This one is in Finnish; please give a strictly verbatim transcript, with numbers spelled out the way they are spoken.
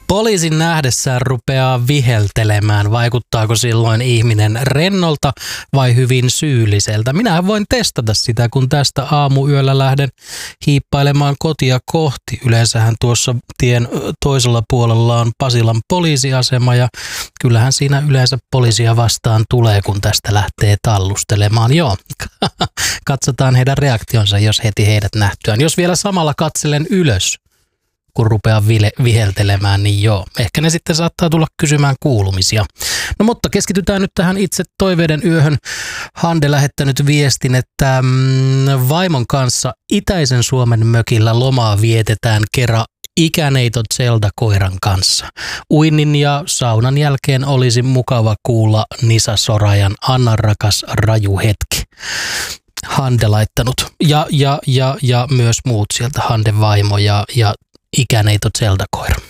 Poliisin nähdessään rupeaa viheltelemään. Vaikuttaako silloin ihminen rennolta vai hyvin syylliseltä? Minä voin testata sitä, kun tästä aamuyöllä lähden hiippailemaan kotia kohti. Yleensähän tuossa tien toisella puolella on Pasilan poliisiasema ja kyllähän siinä yleensä poliisia vastaan tulee, kun tästä lähtee tallustelemaan. Joo, katsotaan heidän reaktionsa, jos heti heidät nähtyään. Jos vielä samalla katselen ylös, kun rupeaa viheltelemään, niin joo, ehkä ne sitten saattaa tulla kysymään kuulumisia. No mutta keskitytään nyt tähän itse toiveiden yöhön. Hande lähettänyt viestin, että mm, vaimon kanssa itäisen Suomen mökillä lomaa vietetään kerran ikäneito Zelda-koiran kanssa. Uinnin ja saunan jälkeen olisi mukava kuulla Nisa Sorajan Anna rakas raju hetki. Hande laittanut ja, ja, ja, ja myös muut sieltä, Hande vaimo ja, ja ikäneito Zelda-koira.